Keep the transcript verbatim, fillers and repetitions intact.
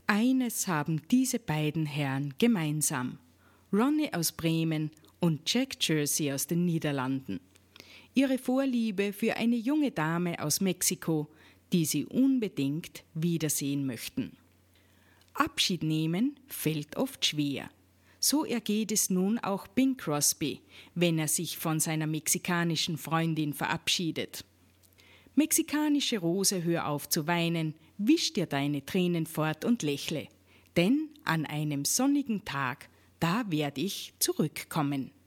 Eines haben diese beiden Herren gemeinsam: Ronnie aus Bremen und Jack Jersey aus den Niederlanden. Ihre Vorliebe für eine junge Dame aus Mexiko, die sie unbedingt wiedersehen möchten. Abschied nehmen fällt oft schwer. So ergeht es nun auch Bing Crosby, wenn er sich von seiner mexikanischen Freundin verabschiedet. Mexikanische Rose, hör auf zu weinen, wisch dir deine Tränen fort und lächle, denn an einem sonnigen Tag, da werd ich zurückkommen.